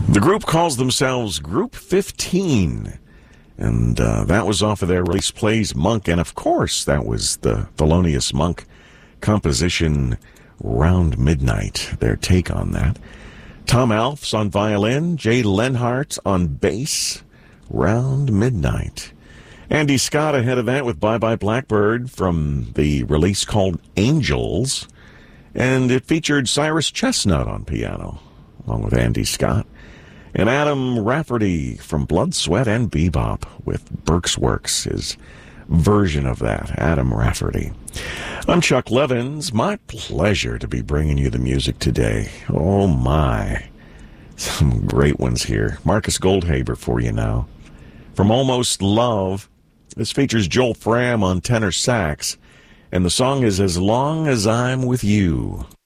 The group calls themselves Group 15, and that was off of their release Plays Monk, and of course that was the Thelonious Monk composition Round Midnight, their take on that. Tom Alves on violin, Jay Lenhart on bass, Round Midnight. Andy Scott ahead of that with Bye Bye Blackbird from the release called Angels, and it featured Cyrus Chestnut on piano, along with Andy Scott. And Adam Rafferty from Blood, Sweat, and Bebop with Burke's Works, his version of that, Adam Rafferty. I'm Chuck Levins. My pleasure to be bringing you the music today. Oh, my. Some great ones here. Marcus Goldhaber for you now. From Almost Love, this features Joel Fram on tenor sax, and the song is As Long as I'm With You.